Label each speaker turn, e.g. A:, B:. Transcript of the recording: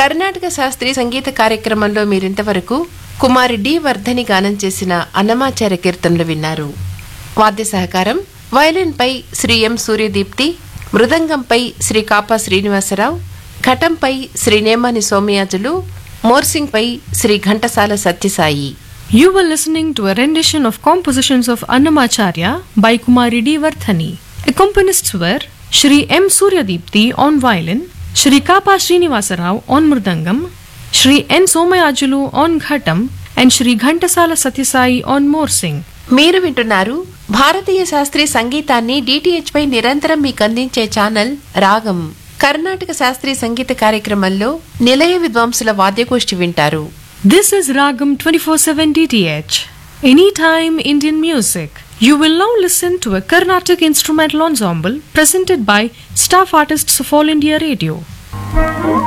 A: కర్ణాటక శాస్త్రీయ సంగీత కార్యక్రమంలో మీరింతవరకు కుమారి డి వర్ధని గానం చేసిన అన్నమాచార్య కీర్తనలు విన్నారు. వాద్య సహకారం వయలిన్పై శ్రీ ఎం సూర్యదీప్తి, మృదంగంపై శ్రీ కాపా Srinivasarao, ఘటంపై Shri Nemani Somayajulu, మోర్సింగ్పై Shri Ghantasala Sathya Sai.
B: You were listening to a rendition of compositions of Annamacharya by Kumari D. Vardhani. Accompanists were Shri M. Suryadipti on violin, Shri Kapa Srinivasarao on mridangam, Shri N. Somayajulu on ghatam, and Shri Ghantasala Satyasai on morsing.
A: మీరు వింటున్నారు భారతీయ శాస్త్రీయ సంగీతాన్ని DTH పై నిరంతరం మీకు అందించే channel రాగం. కర్ణాటక శాస్త్రీయ సంగీత కార్యక్రమంలో నిలయ విద్వాంసుల వాద్యగోష్ఠి వింటారు.
B: This is Ragam 24/7 DTH. Anytime Indian music. You will now listen to a Carnatic instrumental ensemble presented by staff artists of All India Radio.